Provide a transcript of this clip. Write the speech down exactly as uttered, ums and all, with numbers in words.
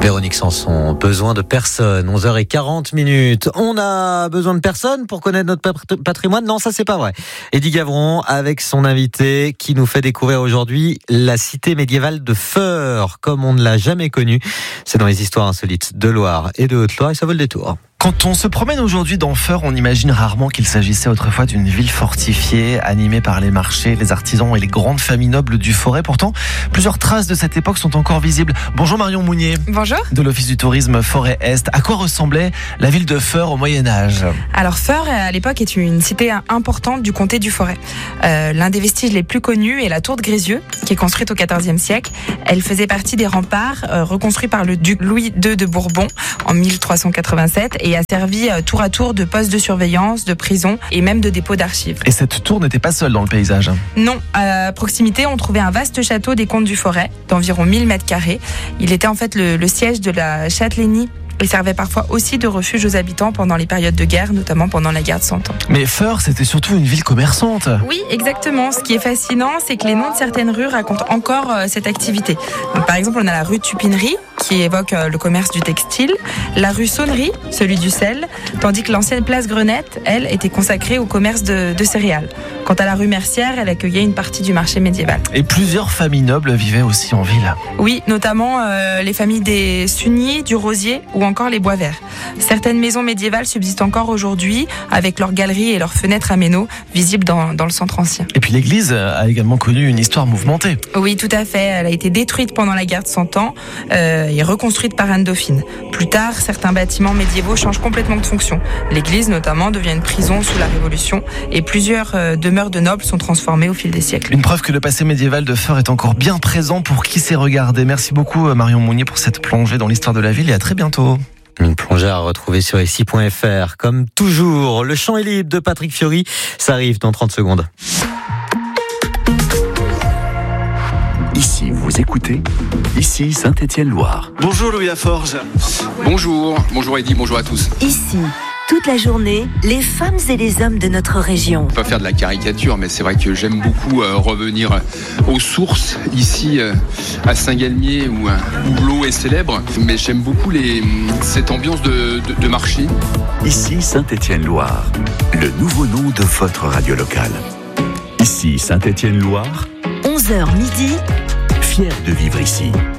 Véronique Sanson, besoin de personne, onze heures quarante minutes. On a besoin de personne pour connaître notre patrimoine? Non, ça c'est pas vrai. Eddy Gavron avec son invité qui nous fait découvrir aujourd'hui la cité médiévale de Feurs, comme on ne l'a jamais connue. C'est dans les histoires insolites de Loire et de Haute-Loire et ça vaut le détour. Quand on se promène aujourd'hui dans Feurs, on imagine rarement qu'il s'agissait autrefois d'une ville fortifiée, animée par les marchés, les artisans et les grandes familles nobles du Forêt. Pourtant, plusieurs traces de cette époque sont encore visibles. Bonjour Marion Mounier. Bonjour. De l'Office du tourisme Forêt-Est. À quoi ressemblait la ville de Feurs au Moyen-Âge? Alors Feurs, à l'époque, est une cité importante du comté du Forêt. Euh, l'un des vestiges les plus connus est la tour de Grézieux, qui est construite au quatorzième siècle. Elle faisait partie des remparts euh, reconstruits par le duc Louis deux de Bourbon en mille trois cent quatre-vingt-sept et a servi euh, tour à tour de poste de surveillance, de prison et même de dépôt d'archives. Et cette tour n'était pas seule dans le paysage? Non, à proximité, on trouvait un vaste château des comtes du Forêt d'environ mille mètres carrés. Il était en fait le, le siège de la châtellenie. Il servait parfois aussi de refuge aux habitants pendant les périodes de guerre, notamment pendant la guerre de Cent Ans. Mais Feurs, c'était surtout une ville commerçante. Oui, exactement. Ce qui est fascinant, c'est que les noms de certaines rues racontent encore euh, cette activité. Donc, par exemple, on a la rue Tupinerie, qui évoque euh, le commerce du textile, la rue Saunerie, celui du sel, tandis que l'ancienne place Grenette, elle, était consacrée au commerce de, de céréales. Quant à la rue Mercière, elle accueillait une partie du marché médiéval. Et plusieurs familles nobles vivaient aussi en ville. Oui, notamment euh, les familles des Sugny, du Rosier ou encore les Boisverts. Certaines maisons médiévales subsistent encore aujourd'hui avec leurs galeries et leurs fenêtres à méneaux visibles dans, dans le centre ancien. Et puis l'église a également connu une histoire mouvementée. Oui, tout à fait. Elle a été détruite pendant la guerre de Cent Ans euh, et reconstruite par Anne Dauphine. Plus tard, certains bâtiments médiévaux changent complètement de fonction. L'église, notamment, devient une prison sous la Révolution et plusieurs euh, demeures de nobles sont transformées au fil des siècles. Une preuve que le passé médiéval de Feurs est encore bien présent pour qui sait regarder. Merci beaucoup Marion Mounier pour cette plongée dans l'histoire de la ville et à très bientôt. Une plongée à retrouver sur ici point f r. Comme toujours, le chant est libre de Patrick Fiori. Ça arrive dans trente secondes. Ici, vous écoutez, ici Saint-Étienne-Loire. Bonjour Louis Laforge. Bonjour, bonjour Eddy, bonjour à tous. Ici, toute la journée, les femmes et les hommes de notre région. On peut pas faire de la caricature, mais c'est vrai que j'aime beaucoup euh, revenir aux sources, ici euh, à Saint-Galmier, où, euh, où l'eau est célèbre. Mais j'aime beaucoup les, cette ambiance de, de, de marché. Ici Saint-Étienne-Loire, le nouveau nom de votre radio locale. Ici Saint-Étienne-Loire, onze heures midi, fier de vivre ici.